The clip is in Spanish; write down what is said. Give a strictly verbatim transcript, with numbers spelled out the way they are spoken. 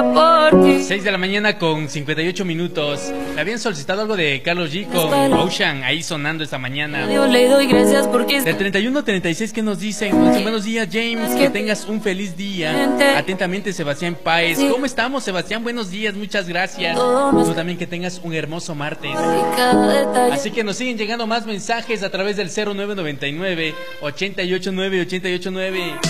por ti. seis de la mañana con cincuenta y ocho minutos. Me habían solicitado algo de Carlos G con Ocean ahí sonando esta mañana. Yo le doy gracias porque Del treinta y uno al treinta y seis, ¿qué nos dicen? Nos dicen, buenos días, James, que tengas un feliz día. Atentamente, Sebastián Páez. ¿Cómo estamos, Sebastián? Buenos días, muchas gracias. Tú también que tengas un hermoso martes. Así que nos siguen llegando más mensajes a través del cero nueve nueve nueve, ochenta y ocho nueve, ochenta y ocho nueve.